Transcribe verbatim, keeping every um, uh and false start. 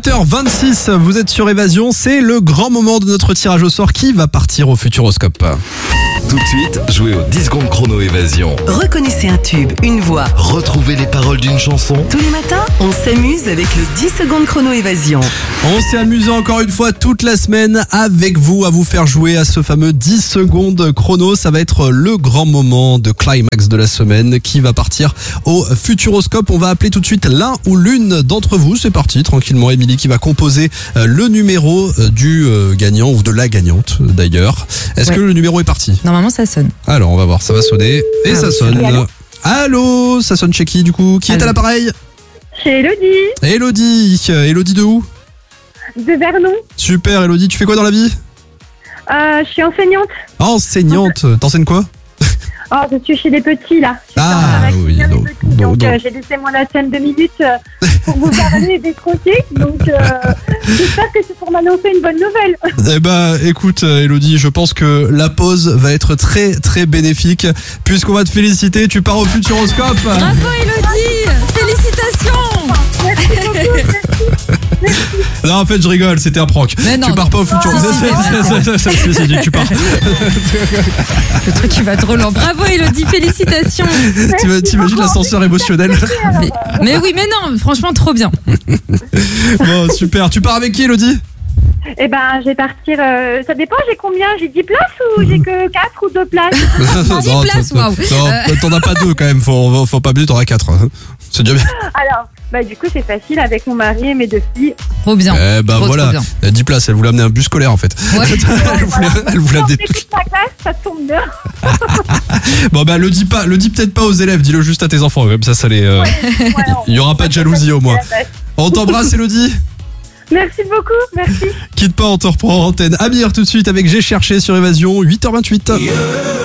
huit heures vingt-six, vous êtes sur Évasion, c'est le grand moment de notre tirage au sort qui va partir au Futuroscope. Tout de suite, jouez au dix secondes chrono Évasion. Reconnaissez un tube, une voix. Retrouvez les paroles d'une chanson. Tous les matins, on s'amuse avec le dix secondes chrono Évasion. On s'est amusé encore une fois toute la semaine avec vous à vous faire jouer à ce fameux dix secondes chrono. Ça va être le grand moment de climax de la semaine qui va partir au Futuroscope. On va appeler tout de suite l'un ou l'une d'entre vous. C'est parti, tranquillement. Émilie qui va composer le numéro du gagnant ou de la gagnante d'ailleurs. Est-ce ouais. que le numéro est parti ? Normalement, ça sonne. Alors, on va voir, ça va sonner. Et ah, ça sonne. Allô, Allô, ça sonne chez qui du coup ? Qui Allô. est à l'appareil ? Chez Elodie. Elodie. Elodie de où ? De Vernon. Super, Elodie. Tu fais quoi dans la vie ? euh, Je suis enseignante. Enseignante. T'enseignes quoi ? Oh, je suis chez les petits là. Je ah oui, non, petits, non, donc non. Euh, j'ai laissé mon antenne deux minutes euh, pour vous parler et décrocher. Donc euh, j'espère que c'est pour m'annoncer une bonne nouvelle. Eh ben, écoute, Elodie, je pense que la pause va être très très bénéfique puisqu'on va te féliciter. Tu pars au Futuroscope. Bravo, Elodie. Félicitations. Merci beaucoup. Merci. Non, en fait, je rigole, c'était un prank. Mais non, tu pars non. pas au Futuroscope. Si, si, si, tu pars. Le truc, tu vas trop loin. Bravo, Elodie, félicitations. T'imagines l'ascenseur émotionnel ? mais, mais oui, mais non, franchement, trop bien. Bon, super. Tu pars avec qui, Elodie ? Eh ben, je vais partir. Euh, ça dépend, j'ai combien ? J'ai dix places ou j'ai que quatre ou deux places ? dix places, waouh. Non, t'en as pas deux quand même. Faut, faut pas abuser, t'en as quatre. C'est déjà bien. Alors, bah, du coup, c'est facile avec mon mari et mes deux filles. Trop bien. Eh ben trop, voilà. Trop dix places, elle voulait amener un bus scolaire en fait. Ouais. elle voulait, elle voulait amener toute ma classe, ça tombe bien. Bon, bah, le dis pas, le dis peut-être pas aux élèves, dis-le juste à tes enfants. Comme ça, ça les. Euh... Ouais, ouais, il y aura pas de jalousie au moins. On t'embrasse, Elodie. Merci beaucoup, merci. Quitte pas, on te reprend en antenne. Amir tout de suite avec J'ai cherché sur Évasion, huit heures vingt-huit. Yeah.